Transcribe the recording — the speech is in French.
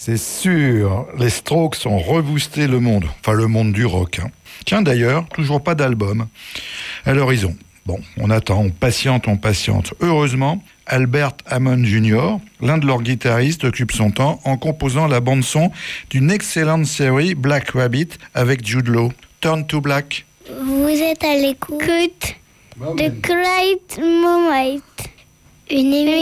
C'est sûr, les Strokes ont reboosté le monde, enfin le monde du rock. Tiens d'ailleurs, toujours pas d'album à l'horizon. Bon, on attend, on patiente. Heureusement, Albert Hammond Jr., l'un de leurs guitaristes, occupe son temps en composant la bande-son d'une excellente série Black Rabbit avec Jude Law. Turn to Black. Vous êtes à l'écoute de Great Moment, une émission